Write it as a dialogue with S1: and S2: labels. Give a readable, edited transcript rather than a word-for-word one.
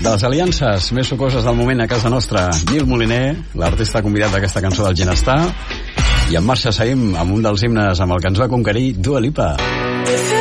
S1: De les aliances més sucoses del moment a casa nostra, Nil Moliner, l'artista convidat d'aquesta cançó del Ginestar, i en marxa seguim amb un dels himnes amb el que ens va conquerir Dua Lipa.